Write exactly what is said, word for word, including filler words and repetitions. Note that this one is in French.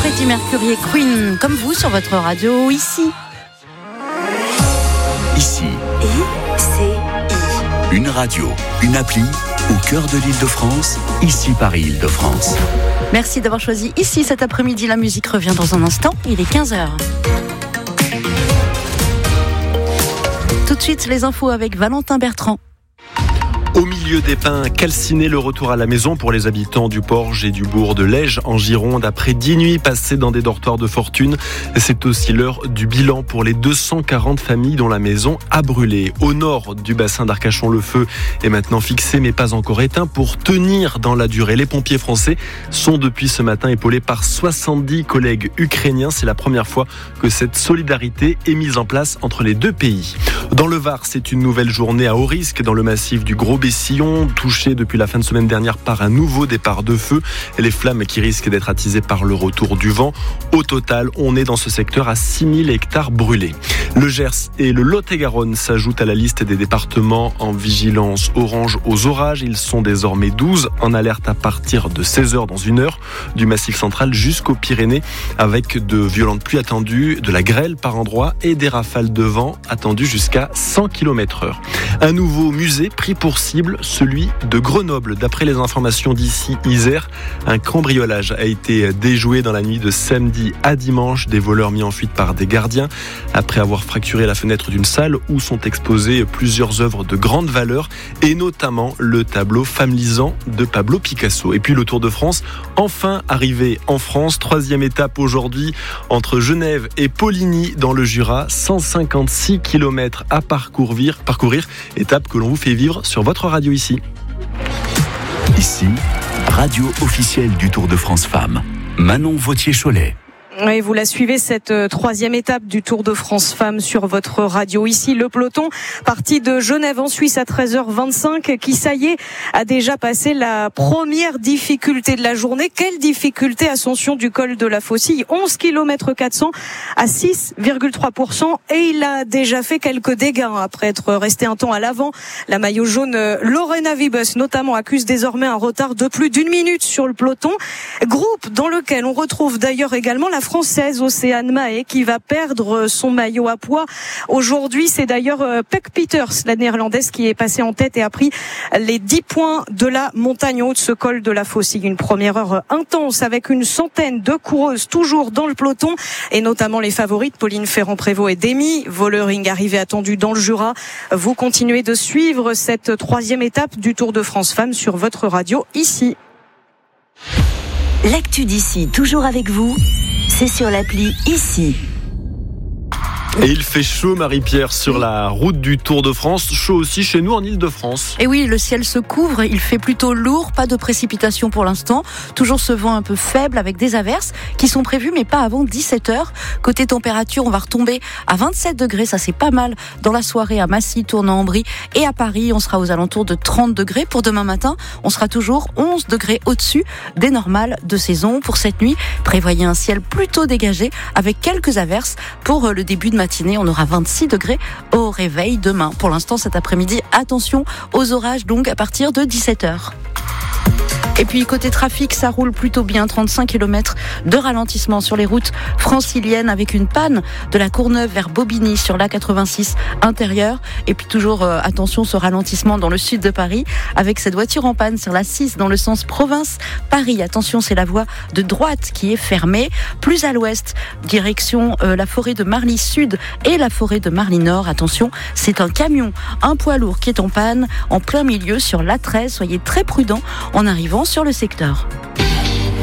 Freddie Mercury et Queen, comme vous sur votre radio, ici. Ici. I, C, I. Une radio, une appli, au cœur de l'Île-de-France, ici Paris Île-de-France. Merci d'avoir choisi ici cet après-midi. La musique revient dans un instant, il est quinze heures. Tout de suite, les infos avec Valentin Bertrand. Au milieu des pins calcinés, le retour à la maison pour les habitants du Porge et du bourg de Lège en Gironde après dix nuits passées dans des dortoirs de fortune. C'est aussi l'heure du bilan pour les deux cent quarante familles dont la maison a brûlé. Au nord du bassin d'Arcachon, le feu est maintenant fixé mais pas encore éteint pour tenir dans la durée. Les pompiers français sont depuis ce matin épaulés par soixante-dix collègues ukrainiens. C'est la première fois que cette solidarité est mise en place entre les deux pays. Dans le Var, c'est une nouvelle journée à haut risque dans le massif du Gros Bessillon, touché depuis la fin de semaine dernière par un nouveau départ de feu. Et les flammes qui risquent d'être attisées par le retour du vent. Au total, on est dans ce secteur à six mille hectares brûlés. Le Gers et le Lot-et-Garonne s'ajoutent à la liste des départements en vigilance orange aux orages. Ils sont désormais douze en alerte à partir de seize heures dans une heure du Massif central jusqu'aux Pyrénées, avec de violentes pluies attendues, de la grêle par endroits et des rafales de vent attendues jusqu'à cent kilomètres heure. Un nouveau musée pris pour cible, celui de Grenoble. D'après les informations d'ici Isère, un cambriolage a été déjoué dans la nuit de samedi à dimanche. Des voleurs mis en fuite par des gardiens après avoir fracturé la fenêtre d'une salle où sont exposées plusieurs œuvres de grande valeur et notamment le tableau Femme lisant de Pablo Picasso. Et puis le Tour de France, enfin arrivé en France. Troisième étape aujourd'hui entre Genève et Poligny dans le Jura. cent cinquante-six kilomètres à parcourir, parcourir, étape que l'on vous fait vivre sur votre radio ici. Ici, radio officielle du Tour de France Femmes. Manon Vautier-Cholet. Oui, vous la suivez, cette euh, troisième étape du Tour de France Femmes sur votre radio. Ici, le peloton parti de Genève en Suisse à treize heures vingt-cinq qui, ça y est, a déjà passé la première difficulté de la journée. Quelle difficulté? Ascension du col de la Faucille, onze kilomètres quatre cents à six virgule trois pour cent. Et il a déjà fait quelques dégâts hein, après être resté un temps à l'avant. La maillot jaune euh, Lorena Wiebes notamment accuse désormais un retard de plus d'une minute sur le peloton. Groupe dans lequel on retrouve d'ailleurs également la française Océane Mahé qui va perdre son maillot à poids aujourd'hui. C'est d'ailleurs Pek Peters, la néerlandaise, qui est passée en tête et a pris les dix points de la montagne haute, ce col de la Faucille. Une première heure intense avec une centaine de coureuses toujours dans le peloton et notamment les favorites Pauline Ferrand-Prévot et Demi Vollering, arrivée attendue dans le Jura. Vous continuez de suivre cette troisième étape du Tour de France Femmes sur votre radio ici. L'actu d'ici, toujours avec vous, c'est sur l'appli Ici. Et il fait chaud, Marie-Pierre, sur la route du Tour de France. Chaud aussi chez nous en Île-de-France. Et oui, le ciel se couvre, il fait plutôt lourd, pas de précipitations pour l'instant. Toujours ce vent un peu faible avec des averses qui sont prévues, mais pas avant dix-sept heures. Côté température, on va retomber à vingt-sept degrés, ça c'est pas mal. Dans la soirée à Massy, Tournan-en-Brie et à Paris, on sera aux alentours de trente degrés. Pour demain matin, on sera toujours onze degrés au-dessus des normales de saison. Pour cette nuit, prévoyez un ciel plutôt dégagé avec quelques averses pour le début de matinée. On aura vingt-six degrés au réveil demain. Pour l'instant, cet après-midi, attention aux orages donc à partir de dix-sept heures. Et puis côté trafic, ça roule plutôt bien, trente-cinq kilomètres de ralentissement sur les routes franciliennes avec une panne de la Courneuve vers Bobigny sur l'A quatre-vingt-six intérieur. Et puis toujours euh, attention, ce ralentissement dans le sud de Paris avec cette voiture en panne sur l'A six dans le sens province-Paris. Attention, c'est la voie de droite qui est fermée. Plus à l'ouest, direction euh, la forêt de Marly Sud et la forêt de Marly Nord. Attention, c'est un camion, un poids lourd qui est en panne en plein milieu sur l'A treize. Soyez très prudents en arrivant sur le secteur.